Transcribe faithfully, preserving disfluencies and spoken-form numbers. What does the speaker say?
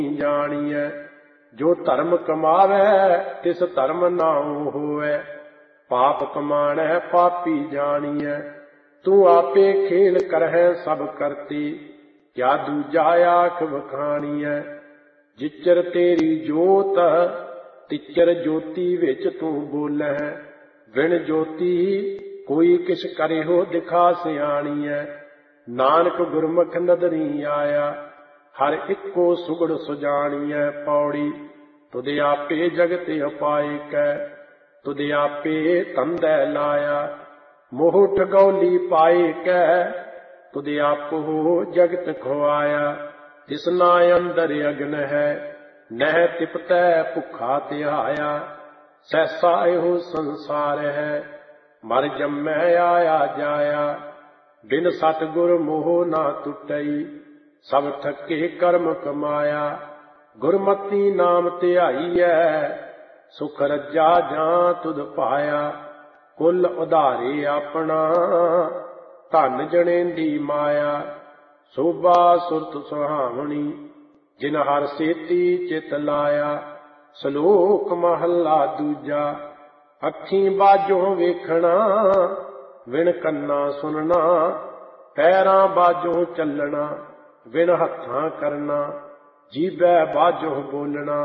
जानिए। जो धर्म कमावे तिस धर्म नाऊ होवे, पाप कमाणै पापी जानिए। तू आपे खेल करहै सब करती, क्या दूजा आख बखाणीए। जिचर तेरी जोत तिचर ज्योति विच तू बोलै, बिन ज्योति कोई किस करे हो दिखा सियाणीए। नानक गुरमुख नदरी आया, हर इको सुगड़ सुजाणीए। पौड़ी तुद आपे जगत अपाए कै, तुद आपे तंदै लाया। मोह ठगौली पाए कै, तुद आपो जगत खुआया। तिसना अंदर अग्न है, नह तिपतै भुखा तिहाया। सहसा एहो संसार है, मर जम्मै आया जाया। बिन सतगुर मोह ना टुटई, सब थके कर्म कमाया। गुरमति नाम धियाईऐ, सुख रज्जा जां तुद पाया। कुल उधारे अपना, धन जनेंदी माया। शोभा सुरत सुहावनी, जिन हर सेती चित लाया। सलोक महला दूजा, अखीं बाजों वेखना, बिन कन्ना सुनना। पैरां बाजों चलना, बिन हत्थां करना। जीभै बाजों बोलना,